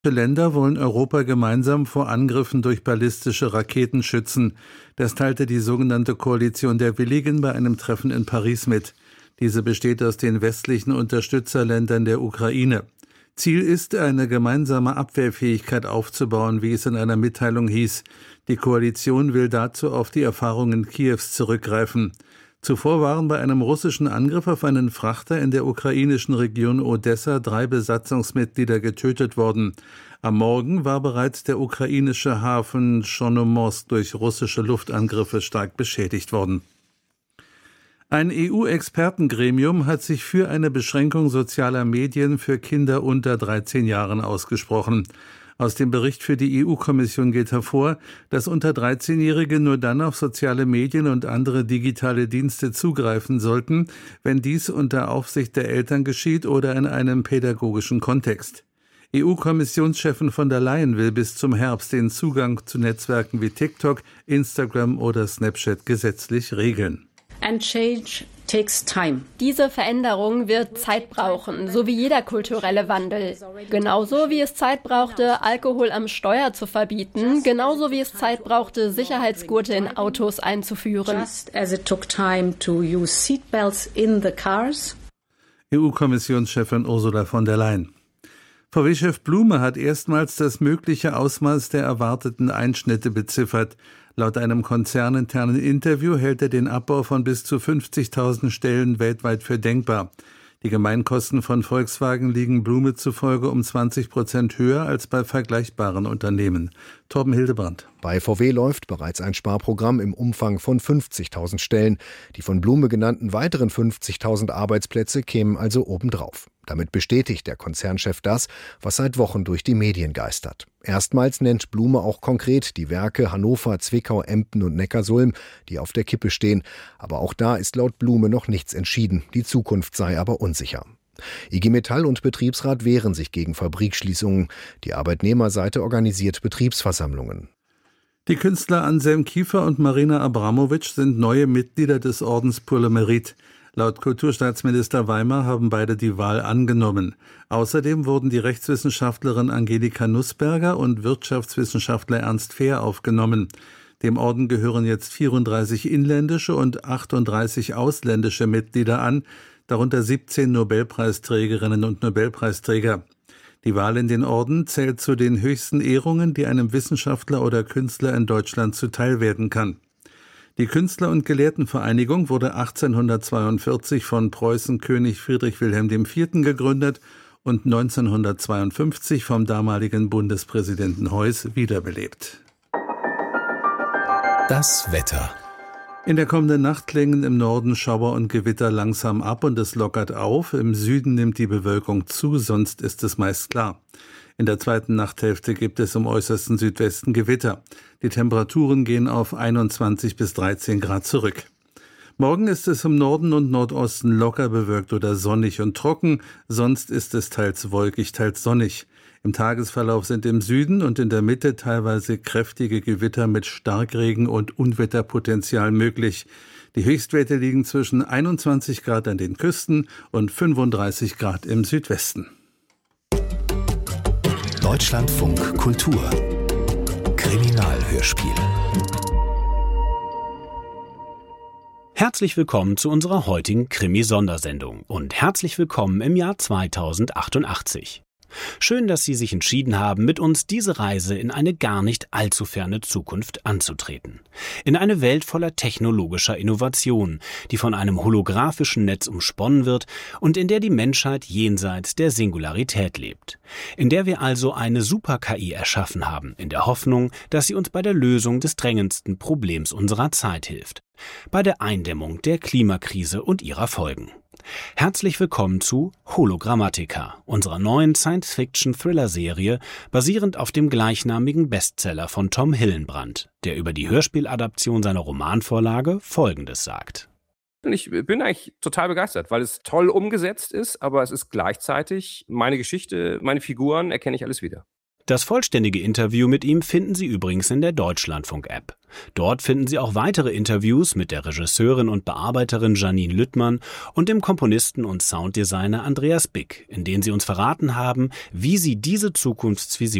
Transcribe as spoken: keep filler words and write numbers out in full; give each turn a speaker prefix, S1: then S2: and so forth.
S1: Länder wollen Europa gemeinsam vor Angriffen durch ballistische Raketen schützen. Das teilte die sogenannte Koalition der Willigen bei einem Treffen in Paris mit. Diese besteht aus den westlichen Unterstützerländern der Ukraine. Ziel ist, eine gemeinsame Abwehrfähigkeit aufzubauen, wie es in einer Mitteilung hieß. Die Koalition will dazu auf die Erfahrungen Kiews zurückgreifen. Zuvor waren bei einem russischen Angriff auf einen Frachter in der ukrainischen Region Odessa drei Besatzungsmitglieder getötet worden. Am Morgen war bereits der ukrainische Hafen Chornomorsk durch russische Luftangriffe stark beschädigt worden. Ein E U-Expertengremium hat sich für eine Beschränkung sozialer Medien für Kinder unter dreizehn Jahren ausgesprochen. Aus dem Bericht für die E U-Kommission geht hervor, dass unter dreizehnjährige nur dann auf soziale Medien und andere digitale Dienste zugreifen sollten, wenn dies unter Aufsicht der Eltern geschieht oder in einem pädagogischen Kontext. E U-Kommissionschefin von der Leyen will bis zum Herbst den Zugang zu Netzwerken wie TikTok, Instagram oder Snapchat gesetzlich regeln.
S2: And change takes time.
S3: Diese Veränderung wird Zeit brauchen, so wie jeder kulturelle Wandel. Genauso wie es Zeit brauchte, Alkohol am Steuer zu verbieten, genauso wie es Zeit brauchte, Sicherheitsgurte in Autos einzuführen.
S2: Just as it took time to use seatbelts in the cars.
S1: E U-Kommissionschefin Ursula von der Leyen. V W-Chef Blume hat erstmals das mögliche Ausmaß der erwarteten Einschnitte beziffert. Laut einem konzerninternen Interview hält er den Abbau von bis zu fünfzigtausend Stellen weltweit für denkbar. Die Gemeinkosten von Volkswagen liegen Blume zufolge um zwanzig Prozent höher als bei vergleichbaren Unternehmen. Torben Hildebrandt.
S4: Bei V W läuft bereits ein Sparprogramm im Umfang von fünfzigtausend Stellen. Die von Blume genannten weiteren fünfzigtausend Arbeitsplätze kämen also obendrauf. Damit bestätigt der Konzernchef das, was seit Wochen durch die Medien geistert. Erstmals nennt Blume auch konkret die Werke Hannover, Zwickau, Emden und Neckarsulm, die auf der Kippe stehen. Aber auch da ist laut Blume noch nichts entschieden. Die Zukunft sei aber unsicher. I G Metall und Betriebsrat wehren sich gegen Fabrikschließungen. Die Arbeitnehmerseite organisiert Betriebsversammlungen.
S1: Die Künstler Anselm Kiefer und Marina Abramowitsch sind neue Mitglieder des Ordens Pour le Mérite. Laut Kulturstaatsminister Weimar haben beide die Wahl angenommen. Außerdem wurden die Rechtswissenschaftlerin Angelika Nussberger und Wirtschaftswissenschaftler Ernst Fehr aufgenommen. Dem Orden gehören jetzt vierunddreißig inländische und achtunddreißig ausländische Mitglieder an, darunter siebzehn Nobelpreisträgerinnen und Nobelpreisträger. Die Wahl in den Orden zählt zu den höchsten Ehrungen, die einem Wissenschaftler oder Künstler in Deutschland zuteil werden kann. Die Künstler- und Gelehrtenvereinigung wurde achtzehnhundertzweiundvierzig von Preußen-König Friedrich Wilhelm der Vierte gegründet und neunzehnhundertzweiundfünfzig vom damaligen Bundespräsidenten Heuss wiederbelebt.
S5: Das Wetter.
S1: In der kommenden Nacht klingen im Norden Schauer und Gewitter langsam ab und es lockert auf. Im Süden nimmt die Bewölkung zu, sonst ist es meist klar. In der zweiten Nachthälfte gibt es im äußersten Südwesten Gewitter. Die Temperaturen gehen auf einundzwanzig bis dreizehn Grad zurück. Morgen ist es im Norden und Nordosten locker bewölkt oder sonnig und trocken, sonst ist es teils wolkig, teils sonnig. Im Tagesverlauf sind im Süden und in der Mitte teilweise kräftige Gewitter mit Starkregen und Unwetterpotenzial möglich. Die Höchstwerte liegen zwischen einundzwanzig Grad an den Küsten und fünfunddreißig Grad im Südwesten.
S5: Deutschlandfunk Kultur Kriminalhörspiel.
S6: Herzlich willkommen zu unserer heutigen Krimi-Sondersendung und herzlich willkommen im Jahr zweitausendachtundachtzig. Schön, dass Sie sich entschieden haben, mit uns diese Reise in eine gar nicht allzu ferne Zukunft anzutreten. In eine Welt voller technologischer Innovation, die von einem holographischen Netz umsponnen wird und in der die Menschheit jenseits der Singularität lebt. In der wir also eine Super-K I erschaffen haben, in der Hoffnung, dass sie uns bei der Lösung des drängendsten Problems unserer Zeit hilft. Bei der Eindämmung der Klimakrise und ihrer Folgen. Herzlich willkommen zu Hologrammatica, unserer neuen Science-Fiction-Thriller-Serie, basierend auf dem gleichnamigen Bestseller von Tom Hillenbrand, der über die Hörspieladaption seiner Romanvorlage Folgendes sagt.
S7: Ich bin eigentlich total begeistert, weil es toll umgesetzt ist, aber es ist gleichzeitig meine Geschichte, meine Figuren, erkenne ich alles wieder.
S6: Das vollständige Interview mit ihm finden Sie übrigens in der Deutschlandfunk-App. Dort finden Sie auch weitere Interviews mit der Regisseurin und Bearbeiterin Janine Lüttmann und dem Komponisten und Sounddesigner Andreas Bick, in denen sie uns verraten haben, wie sie diese Zukunftsvision